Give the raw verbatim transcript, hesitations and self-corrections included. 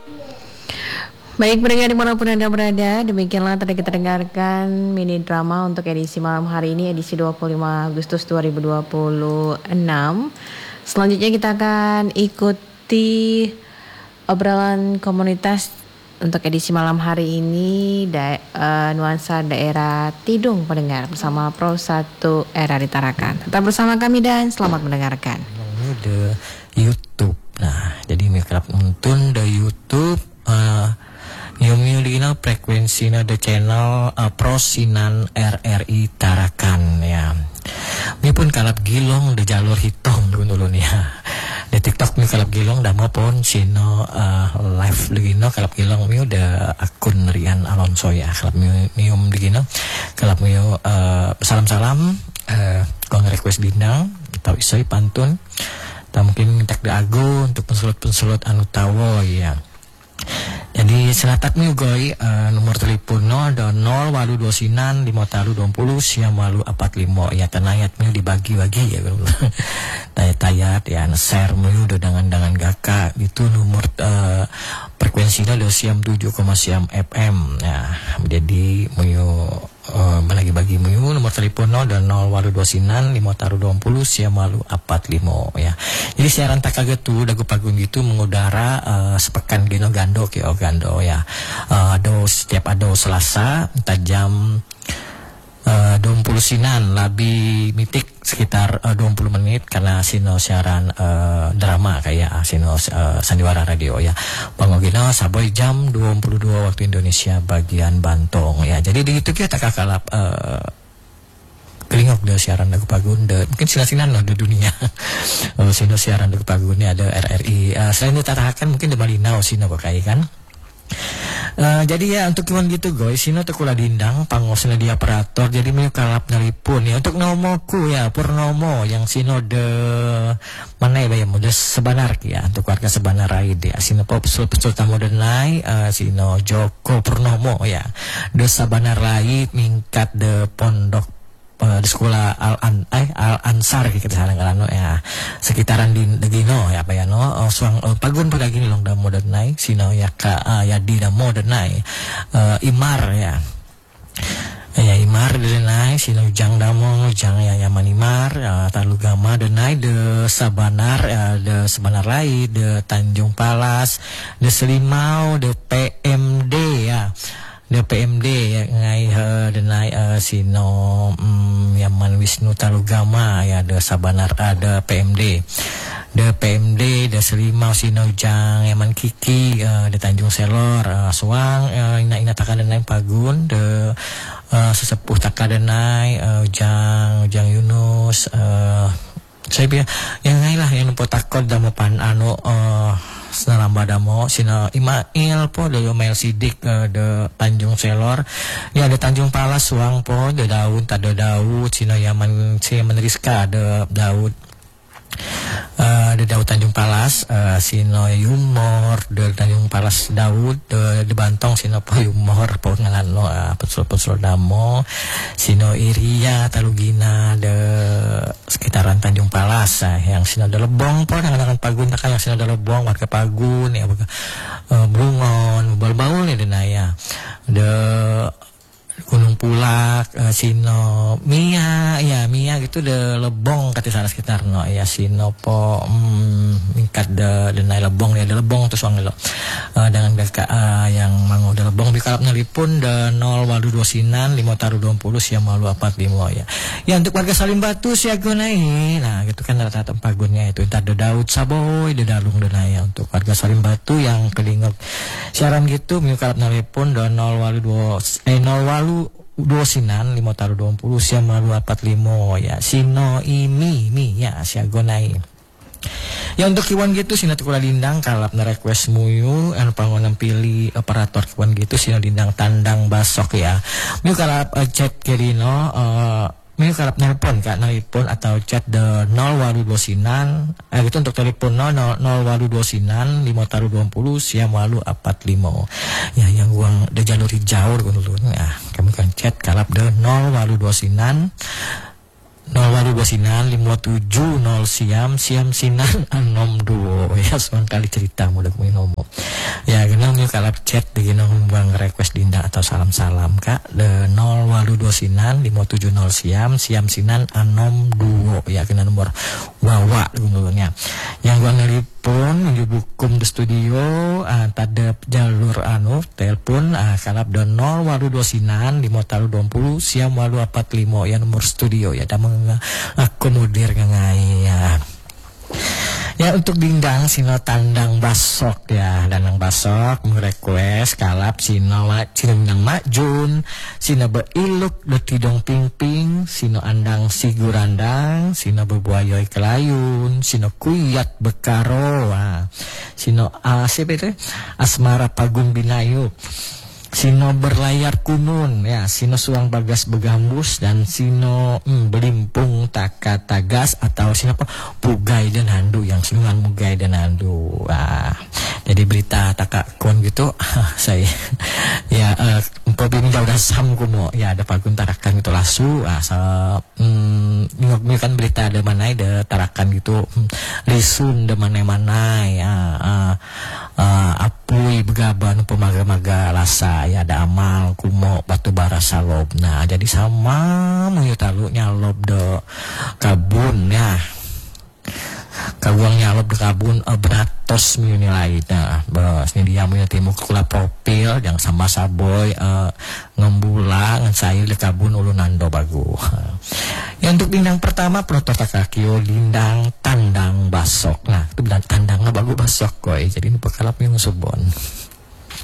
Baik pendengar dimanapun Anda berada, demikianlah tadi kita dengarkan mini drama untuk edisi malam hari ini, edisi dua puluh lima Agustus dua ribu dua puluh enam. Selanjutnya kita akan ikuti obrolan komunitas untuk edisi malam hari ini, da- uh, nuansa daerah Tidung pendengar bersama Pro satu Era di Tarakan. Tetap bersama kami dan selamat mendengarkan. The YouTube. Nah, jadi mikrap nonton the YouTube uh, Yung dina frekuensi na the channel uh, Prosinan R R I Tarakan ya. Ini pun kalap gilong de jalur hitam dulu nih ya. Di TikTok mi kalap gilong dah maupun sino uh, live begino kalap gilong mi udah akun Rian Alonso ya. Kalap mi mium begino kalap mi uh, salam-salam uh, kong request bintang atau isoi pantun. Tak mungkin minta de ago untuk pensulut-pensulut anu tawo ya. Jadi selatat mi goy uh, nomor telepon no ada nol walu dua sinan lima talu dua puluh siam walu empat lima ya tanayat mi dibagi-bagi ya tayat-tayat ya share mi udah dengan-dengan gaka itu nomor uh, frekuensinya udah siam tujuh koma siam F M ya. Jadi mi uh, bagi-bagi mi nomor telepon no ada nol walu dua sinan lima talu dua puluh siam walu empat lima ya. Jadi siaran tak kaget tuh dagu pagung gitu mengudara uh, sepekan gino gando ke gando ya. Uh, ado setiap ado Selasa tajam uh, dua puluh sinan labi mitik sekitar uh, dua puluh menit karena sino siaran uh, drama kayak sino uh, sandiwara radio ya. Pangogino saboy jam dua puluh dua waktu Indonesia bagian Bantong ya. Jadi di itu kita kakalap uh, kelingok de siaran lagu pagun de mungkin sila-silan lah di dunia. Oh, sino siaran lagu pagun ini ada R R I. Uh, selain itu tarakan mungkin de Malinau sino pakai kan. Uh, jadi ya untuk kiwan gitu guys, sino tekula dindang pangosna di operator jadi mau kalap nelipun ya untuk nomoku ya Purnomo yang sino de mana ya bayam de sebanar ya untuk warga sebanar raid ya sino pop pesul tamu denai uh, sino Joko Purnomo ya de sabanar raid mingkat de pondok Uh, di sekolah Al An eh Al Ansar kita sana kalano ya sekitaran di Degino ya apa ya no uh, suang uh, pagun pada gini long da modern naik sino ya ka uh, ya di da modern naik uh, Imar ya ya Imar de naik sino jang damo jang ya yaman Imar uh, Talugama de naik de Sabanar uh, de Sabanar Lai de Tanjung Palas de Selimau de P M D ya de P M D ya ngai uh, denai uh, sino um, Yaman Wisnu Talugama ya de Sabanar ada P M D de P M D de Selimau sino jang Yaman Kiki uh, de Tanjung Selor uh, Suang uh, ina-ina takadenai pagun de uh, sesepuh takadenai uh, jang jang Yunus uh, saya biar yang ngai lah yang potakod damo pan anu uh, senaramba damo sina Imail po de Yomail Sidik uh, de Tanjung Selor ya de Tanjung Palas Suang po de Daud tado Daud sina Yaman si Menriska de Daud uh, de Daud Tanjung Palas uh, sino Yumor de Tanjung Palas Daud de, de Bantong sino po Yumor po ngalano uh, pesul-pesul damo sino Iria Talugina de sekitaran Tanjung Palas uh, yang sino de Lebong po dengan pagun tak yang sino de Lebong warga pagun ya uh, Brungon bal-baul ya denaya de Gunung Pulak, uh, sino Mia, ya Mia gitu de Lebong kati sana sekitar no ya sino po mm, mingkat de denai Lebong ya de Lebong terus wang lo uh, dengan kakak uh, yang mangu de Lebong bikalap nelipun de nol walu dua sinan lima taru dua puluh siam walu empat lima ya. Ya untuk warga Salim Batu siaga naik. Nah gitu kan rata-rata pagunnya itu entar de Daud Saboy de Dalung de ya untuk warga Salim Batu yang kelingok siaran gitu bikalap nelipun de nol walu dua eh nol walu dua sinan lima taruh dua puluh siam malu empat lima ya sino ini mi ya siagonai ya untuk kiwan gitu sino tukula dindang kalap na request muyu anu pangonan pilih operator kiwan gitu sino dindang tandang basok ya miu kalap uh, chat kerino uh, miu kalap nelpon kak nelpon atau chat de nol walu dua sinan eh gitu untuk telepon no nol walu dua sinan lima taruh dua puluh siam walu empat lima ya yang uang de jalur hijau dulu ya kami kan chat kalap de nol walu dua sinan nol walu dua sinan lima tujuh nol siam siam sinan anom duo ya semang kali cerita mudah kami ngomong ya kena kalap chat di humbang request dinda atau salam-salam kak de nol walu dua sinan lima tujuh nol siam siam sinan anom duo ya kena nomor wawa gunungnya yang gua nelipun menuju bukum di studio uh, tada jalur anu telepon uh, kalap de nol walu dua sinan lima talu dua puluh siam walu empat lima ya nomor studio ya dah mengakomodir ngai ya. Ya untuk dingdang sino tandang basok ya dandang basok merequest kalap sino cinang majun sino beiluk de tidong pingping sino andang sigurandang sino bebuayoy kelayun sino kuyat bekaro ah. Sino ah, siapa itu asmara pagung binayu sino berlayar kunun ya sino suang bagas begambus dan sino hmm, belimpung taka tagas atau sino apa pugai dan handu yang sunungan mugai dan handu ah, jadi berita taka kon gitu saya ya uh, empat ini udah sam kumo ya ada pagun tarakan gitu lasu ah so, hmm, ini kan berita ada mana ada tarakan gitu hmm, lisun ada mana-mana ya uh, uh, apui begaban pemaga-maga lasa ya ada amal kumo batu bara salob nah jadi sama mengitalu nyalob de kabun ya kabuang nyalob de kabun uh, beratos nilai nah bos ini dia punya timuk kula profil yang sama saboy uh, ngembula ngan sayur de kabun ulun nando bagu ya untuk lindang pertama protota kakio lindang tandang basok nah itu bilang tandangnya bagu basok koy jadi ini pekalap yang subon